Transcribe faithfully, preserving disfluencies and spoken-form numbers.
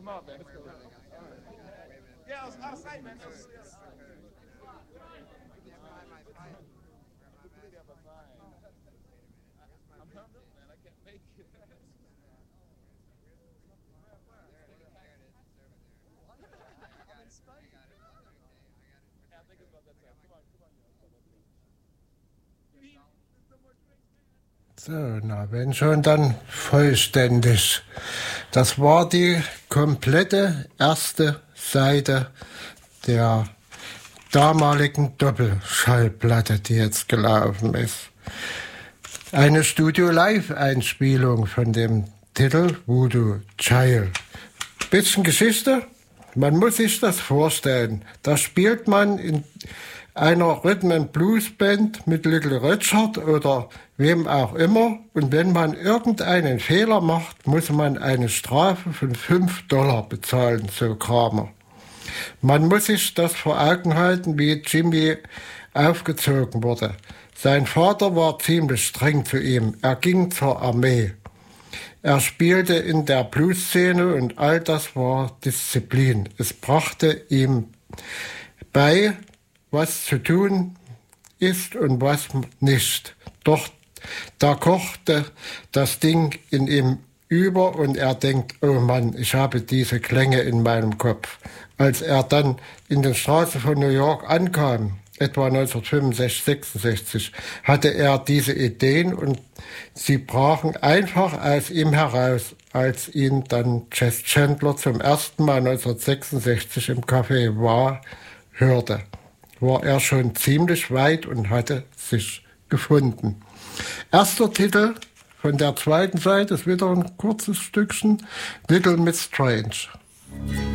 come on, man. Let's go. Yeah, I was outside, man. That was, yes. I'm hung up, man. I can't make it. So, na, wenn schon, dann vollständig. Das war die komplette erste Seite der damaligen Doppelschallplatte, die jetzt gelaufen ist. Eine Studio-Live-Einspielung von dem Titel Voodoo Child. Bisschen Geschichte. Man muss sich das vorstellen. Da spielt man in einer Rhythm-and-Blues-Band mit Little Richard oder wem auch immer. Und wenn man irgendeinen Fehler macht, muss man eine Strafe von fünf Dollar bezahlen, so Kramer. Man muss sich das vor Augen halten, wie Jimmy aufgezogen wurde. Sein Vater war ziemlich streng zu ihm. Er ging zur Armee. Er spielte in der Blues-Szene und all das war Disziplin. Es brachte ihm bei, was zu tun ist und was nicht. Doch da kochte das Ding in ihm über und er denkt, oh Mann, ich habe diese Klänge in meinem Kopf. Als er dann in den Straßen von New York ankam, etwa neunzehnhundertfünfundsechzig, sechsundsechzig, hatte er diese Ideen und sie brachen einfach aus ihm heraus, als ihn dann Jess Chandler zum ersten Mal neunzehnhundertsechsundsechzig im Café war, hörte. War er schon ziemlich weit und hatte sich gefunden. Erster Titel von der zweiten Seite ist wieder ein kurzes Stückchen, Little Miss Strange.